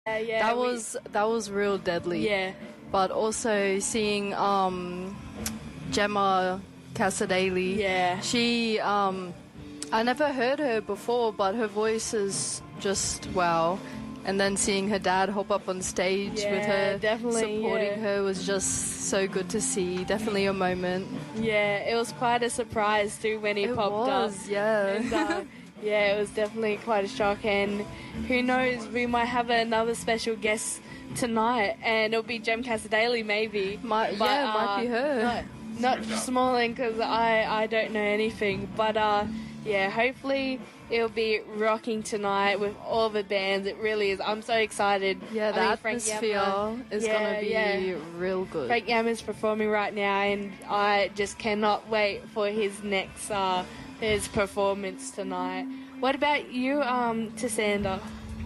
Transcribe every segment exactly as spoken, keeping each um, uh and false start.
Yeah, yeah. That we- was that was real deadly. Yeah. But also seeing um, Gemma Casadei. Yeah. She um, I never heard her before, but her voice is just wow. And then seeing her dad hop up on stage Yeah, with her, definitely, supporting yeah. her was just so good to see. Definitely a moment. Yeah, it was quite a surprise too when he It popped was, up. yeah. And, uh, yeah, it was definitely quite a shock. And who knows, we might have another special guest tonight, and it'll be Gem Casadei maybe. Might, yeah, might be her. Not, not Smalling, because I, I don't know anything. But uh, yeah, hopefully it'll be rocking tonight with all the bands. It really is. I'm so excited. Yeah, the I mean, Frank atmosphere Yama- is yeah, going to be yeah. real good. Frank Yama's performing right now, and I just cannot wait for his next uh, his performance tonight. What about you, um, Tassander?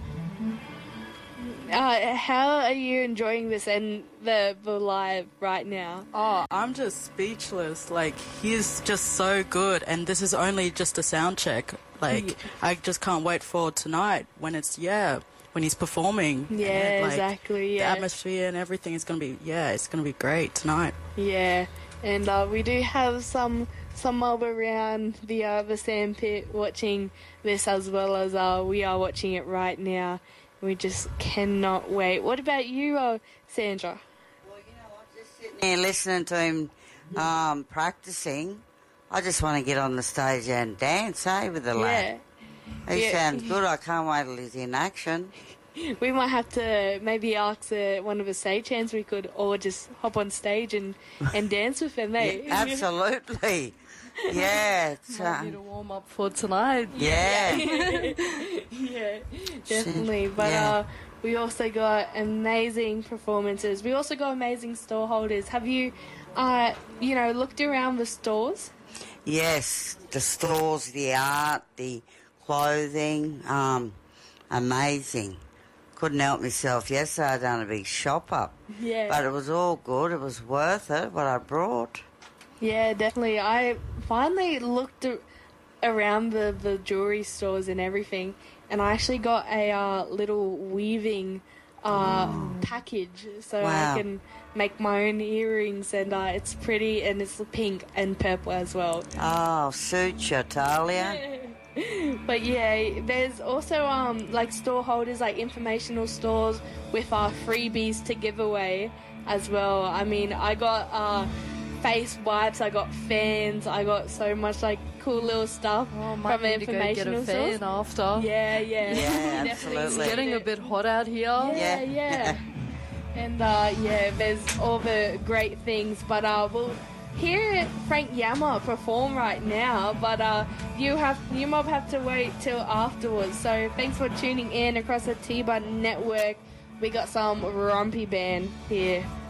Uh, how are you enjoying this and the, the live right now? Oh, I'm just speechless. Like, he's just so good, and this is only just a sound check. Like, I just can't wait for tonight when it's, yeah, when he's performing. Yeah, And, like, exactly, yeah. The atmosphere and everything is going to be, yeah, it's going to be great tonight. Yeah, and uh, we do have some some mob around the uh, the sandpit watching this as well as uh, we are watching it right now. We just cannot wait. What about you, uh, Sandra? Well, you know what, just sitting there listening to him um, practicing, I just want to get on the stage and dance, eh, with the lad. Yeah. He Yeah. sounds good. I can't wait till he's in action. We might have to maybe ask uh, one of the stagehands we could all just hop on stage and, and dance with him, eh? Yeah, absolutely. Yeah. It's, Might need uh, to warm up for tonight. yeah. Yeah, definitely. But Yeah. uh, we also got amazing performances. We also got amazing store holders. Have you, uh, you know, looked around the stores? Yes, the stores, the art, the clothing, um, amazing. Couldn't help myself. Yesterday I done a big shop up. Yeah. But it was all good. It was worth it, what I brought. Yeah, definitely. I finally looked a- around the, the jewelry stores and everything, and I actually got a uh, little weaving uh, package so Wow. I can make my own earrings, and uh, it's pretty, and it's pink and purple as well. Oh, suit you, Talia. But yeah, there's also um like store holders, like informational stores with uh, freebies to give away as well. I mean, I got uh, face wipes, I got fans, I got so much like cool little stuff Oh, might from the need to go get informational a fan stores. after. Yeah, yeah, Yeah, Definitely absolutely. It's needed getting a it. bit hot out here. Yeah, Yeah. yeah. And uh, yeah, there's all the great things, but uh, we'll hear Frank Yama perform right now. But uh, you have you might have to wait till afterwards. So thanks for tuning in across the T-Bun Network. We got some Rumpy Band here.